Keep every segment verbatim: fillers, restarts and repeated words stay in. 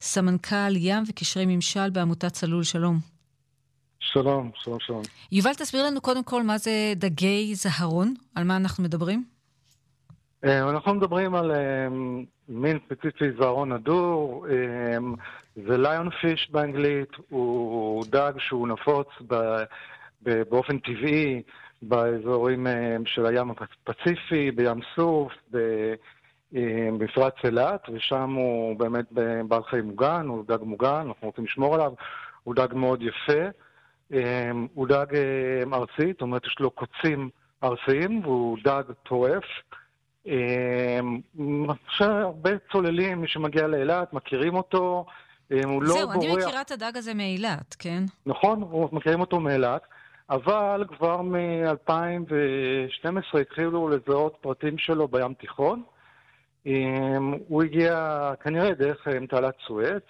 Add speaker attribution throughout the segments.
Speaker 1: סמנכ"ל ים וקשרי ממשל בעמותת צלול. שלום.
Speaker 2: שלום, שלום, שלום.
Speaker 1: יובל, תסביר לנו קודם כל מה זה דגי זהרון, על מה אנחנו מדברים?
Speaker 2: אנחנו מדברים על מין ספציפי זהרון אדור, זה ליון פיש באנגלית, הוא דג שהוא נפוץ באופן טבעי באזורים של הים הפציפי, בים סוף, במפרץ אילת, ושם הוא באמת בעל חיים מוגן, הוא דג מוגן, אנחנו רוצים לשמור עליו, הוא דג מאוד יפה, הוא דג ארצי, זאת אומרת יש לו קוצים ארציים, והוא דג טורף. הרבה צוללים, מי שמגיע לאילת, מכירים אותו, הוא לא
Speaker 1: זהו,
Speaker 2: בורח.
Speaker 1: אני מכירה את הדג הזה מאילת, כן?
Speaker 2: נכון, מכירים אותו מאילת, אבל כבר מ-אלפיים ושתים עשרה התחילו לזהות פרטים שלו בים תיכון. הוא הגיע כנראה דרך תעלת סואץ,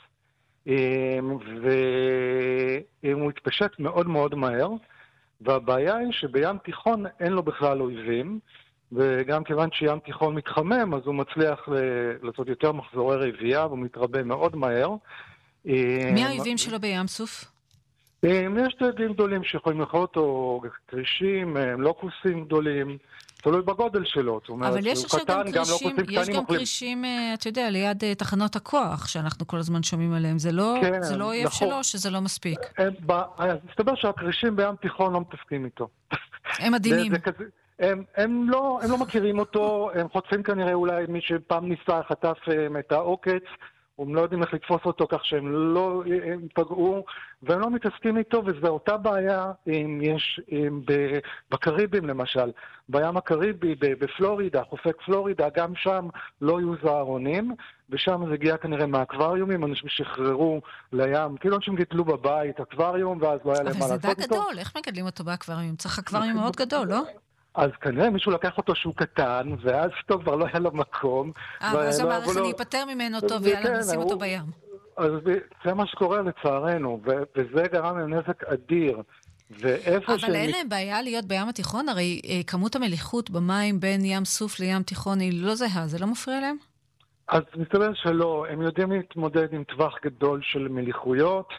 Speaker 2: והוא התפשט מאוד מאוד מהר, והבעיה היא שבים תיכון אין לו בכלל אויבים, וגם כיוון שים תיכון מתחמם, אז הוא מצליח לעשות יותר מחזורי רבייה, והוא מתרבה מאוד מהר.
Speaker 1: מי האויבים שלו בים סוף?
Speaker 2: יש דגים גדולים שיכולים לאכול אותו, קרישים, לא כוסים גדולים, תלוי בגודל שלו.
Speaker 1: אבל יש עכשיו גם קרישים, יש גם קרישים, אתה יודע, ליד תחנות הכוח, שאנחנו כל הזמן שומעים עליהם. זה לא אויב שלו, שזה לא מספיק.
Speaker 2: מסתבר שהקרישים בים תיכון לא מתפקים איתו.
Speaker 1: הם עדינים.
Speaker 2: הם, הם, לא, הם לא מכירים אותו, הם חוטפים כנראה אולי מי שפעם ניסה חטף את העוקץ, הם לא יודעים איך לתפוס אותו כך שהם לא הם פגעו, והם לא מתעסקים איתו, וזו אותה בעיה אם יש אם בקריבים למשל, בים הקריבי, בפלורידה, חופק פלורידה, גם שם לא יהיו זהרונים, ושם זה הגיע כנראה מהאקווריומים, אנשים שחררו לים, כאילו אנשים גידלו בבית אקווריום, ואז לא היה להם מה לעשות איתו.
Speaker 1: אבל זה דג גדול, איך מגדלים אותו באקווריום? צריך אקווריום מאוד גדול, לא?
Speaker 2: אז כנראה מישהו לקח אותו שהוא קטן, ואז טוב, כבר לא היה לו מקום.
Speaker 1: אה, ואז המערכת להיפטר ממנו טוב, ויאללה, נשים אותו בים.
Speaker 2: אז זה מה שקורה לצערנו, וזה גרם לנזק אדיר.
Speaker 1: אבל אין להם בעיה להיות בים התיכון? הרי כמות המליחות במים בין ים סוף לים תיכון היא לא זהה, זה לא מפריע להם?
Speaker 2: אז מסתבר שלא, הם יודעים להתמודד עם טווח גדול של מליחויות,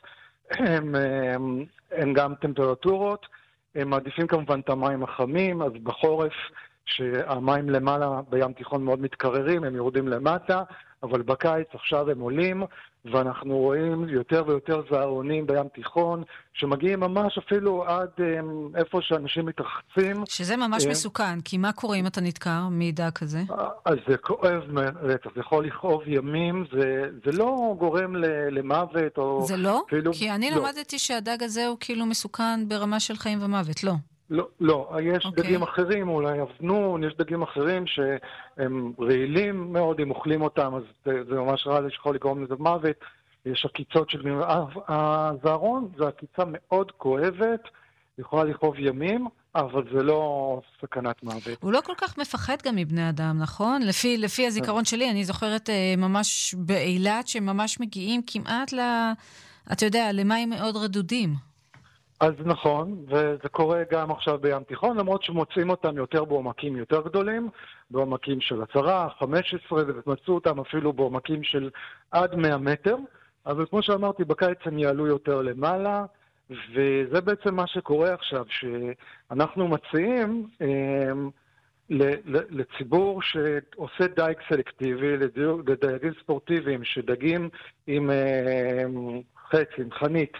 Speaker 2: הם גם טמפרטורות, הם מעדיפים כמובן את המים החמים, אז בחורף שהמים למעלה בים תיכון מאוד מתקררים, הם יורדים למטה, אבל בקיץ עכשיו הם עולים, ואנחנו רואים יותר ויותר זהרונים בים תיכון, שמגיעים ממש אפילו עד איפה שאנשים מתרחצים.
Speaker 1: שזה ממש מסוכן, כי מה קורה אם אתה נתקר מידע כזה?
Speaker 2: אז זה כואב, זה יכול לכאוב ימים, זה, זה לא גורם למוות או...
Speaker 1: זה לא?
Speaker 2: אפילו...
Speaker 1: כי אני
Speaker 2: לא.
Speaker 1: למדתי שהדג הזה הוא כאילו מסוכן ברמה של חיים ומוות, לא?
Speaker 2: לא, לא, יש okay. דגים אחרים, אולי אבנון, יש דגים אחרים שהם רעילים מאוד, אם אוכלים אותם, אז זה, זה ממש רע שיכול לגרום לזה מוות. יש עקיצות של... הזהרון זה עקיצה מאוד כואבת, יכולה לכאוב ימים, אבל זה לא סכנת מוות.
Speaker 1: הוא לא כל כך מפחד גם מבני אדם, נכון? לפי, לפי הזיכרון שלי, אני זוכרת ממש באילת שממש מגיעים כמעט ל... אתה יודע, למים מאוד רדודים.
Speaker 2: אז נכון, וזה קורה גם עכשיו בים תיכון, למרות שמוצאים אותם יותר בעומקים יותר גדולים, בעומקים של עשרה, חמש עשרה, ומצאו אותם אפילו בעומקים של עד מאה מטר, אבל כמו שאמרתי, בקיץ הם יעלו יותר למעלה, וזה בעצם מה שקורה עכשיו, שאנחנו מציעים אה, לציבור שעושה דייג סלקטיבי, לדייגים ספורטיביים, שדגים עם אה, חץ, עם חנית,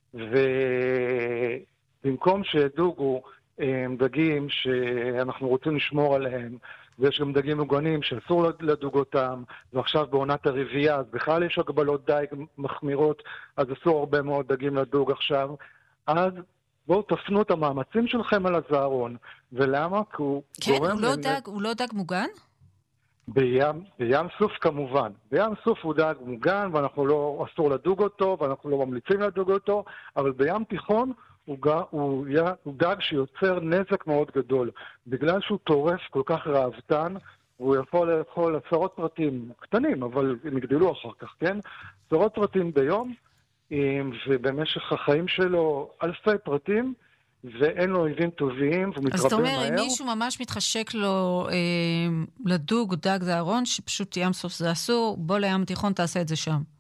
Speaker 2: ובמקום שידוגו דגים שאנחנו רוצים לשמור עליהם, ויש גם דגים מוגנים שאסור לדוג אותם, ועכשיו בעונת הרבייה, אז בכלל יש הגבלות דייג מחמירות, אז אסור הרבה מאוד דגים לדוג עכשיו, אז בואו תפנו את המאמצים שלכם על הזהרון. ולמה? כי הוא
Speaker 1: כן,
Speaker 2: גורם...
Speaker 1: הוא לא, לנ... דג, הוא לא דג מוגן?
Speaker 2: בים, בים סוף כמובן. בים סוף הוא דג מוגן, ואנחנו לא, אסור לדוג אותו, ואנחנו לא ממליצים לדוג אותו, אבל בים תיכון הוא, הוא, הוא דג שיוצר נזק מאוד גדול. בגלל שהוא טורף כל כך רעבתן, והוא יכול לאכול עשרות פרטים קטנים, אבל הם יגדלו אחר כך, כן? עשרות פרטים ביום, ובמשך החיים שלו אלפי פרטים, ואין לו אויבים טובים, והוא מתרבה מהר.
Speaker 1: אז אתה אומר, אם מישהו ממש מתחשק לו אה, לדוג דג זהרון, שפשוט ים סוף זה אסור, בוא לים תיכון תעשה את זה שם.